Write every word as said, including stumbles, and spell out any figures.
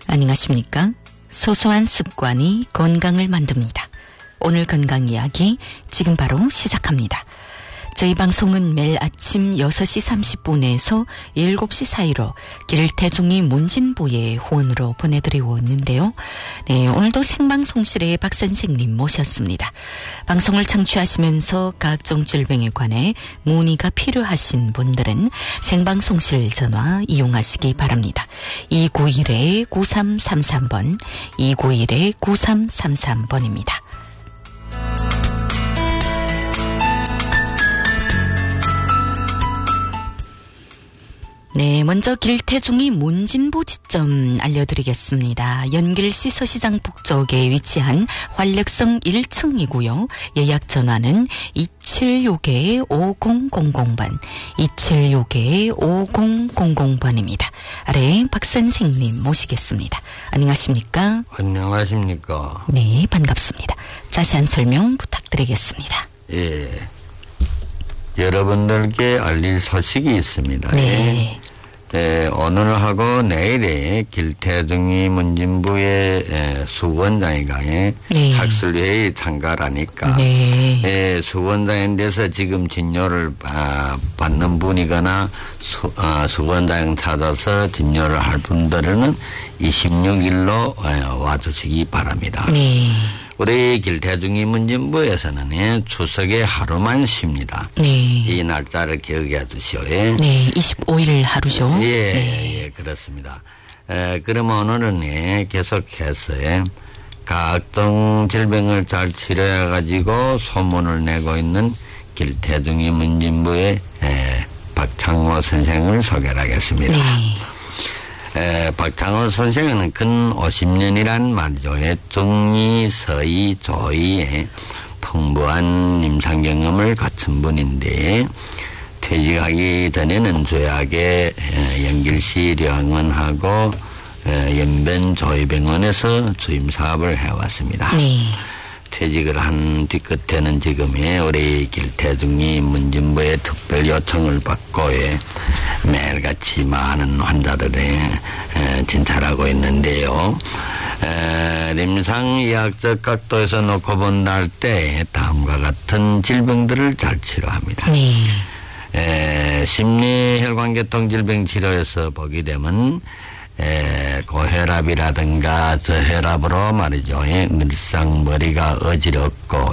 안녕하십니까? 소소한 습관이 건강을 만듭니다. 오늘 건강 이야기 지금 바로 시작합니다. 저희 방송은 매일 아침 여섯 시 삼십 분에서 일곱 시 사이로 길태중이 문진보의 후원으로 보내드리고 있는데요. 네, 오늘도 생방송실에 박 선생님 모셨습니다. 방송을 청취하시면서 각종 질병에 관해 문의가 필요하신 분들은 생방송실 전화 이용하시기 바랍니다. 이구일 구삼삼삼 번, 이구일 구삼삼삼 번입니다. 네, 먼저 길태중이 문진보 지점 알려드리겠습니다. 연길시 서시장 북쪽에 위치한 활력성 일 층이고요. 예약 전화는 이칠육 오공공공 번, 이칠육 오공공공 번입니다. 아래 박 선생님 모시겠습니다. 안녕하십니까? 안녕하십니까? 네, 반갑습니다. 자세한 설명 부탁드리겠습니다. 예. 여러분들께 알릴 소식이 있습니다. 네. 예, 오늘하고 내일에 길태중이 문진부의 예, 수원장에 강에 네. 학술회의 참가라니까 네. 예, 수원장에 대해서 지금 진료를 아, 받는 분이거나 수, 아, 수원장 찾아서 진료를 할 분들은 이십육 일로 예, 와주시기 바랍니다. 네. 우리 길태중이 문진부에서는 예, 추석에 하루만 쉽니다. 네. 이 날짜를 기억해 주시오. 예. 네, 이십오 일 하루죠. 예, 네. 예, 그렇습니다. 에, 그러면 오늘은 예, 계속해서 예, 각종 질병을 잘 치료해가지고 소문을 내고 있는 길태중이 문진부의 예, 박창호 선생을 소개하겠습니다. 네. 에, 박창호 선생은 근 오십 년이란 말이죠. 예, 중리, 서의, 조의에 풍부한 임상 경험을 갖춘 분인데 퇴직하기 전에는 조약에 연길시 령원하고 연변 조의병원에서 주임 사업을 해왔습니다. 네. 퇴직을 한 뒤끝에는 지금 우리 길태중이 문진부의 특별 요청을 받고 매일같이 많은 환자들의 진찰하고 있는데요. 임상의학적 각도에서 놓고 본다 할 때 다음과 같은 질병들을 잘 치료합니다. 네. 에, 심리혈관계통 질병 치료에서 보게 되면 에, 고혈압이라든가 저혈압으로 말이죠. 예, 늘상 머리가 어지럽고